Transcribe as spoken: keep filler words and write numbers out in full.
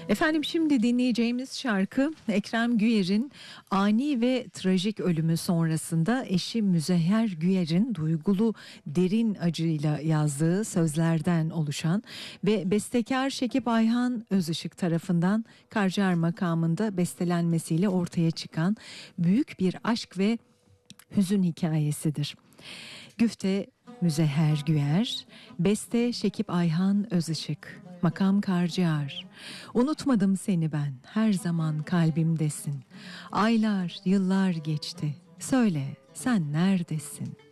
Efendim şimdi dinleyeceğimiz şarkı Ekrem Güyer'in ani ve trajik ölümü sonrasında eşi Müzeyyer Güyer'in duygulu derin acıyla yazdığı sözlerden oluşan ve bestekar Şekip Ayhan Özışık tarafından Karciğer makamında bestelenmesiyle ortaya çıkan büyük bir aşk ve hüzün hikayesidir. Güfte Müzeyyer Güyer, beste Şekip Ayhan Özışık, makam Karciğer. Unutmadım seni ben, her zaman kalbimdesin. Aylar, yıllar geçti. Söyle, sen neredesin?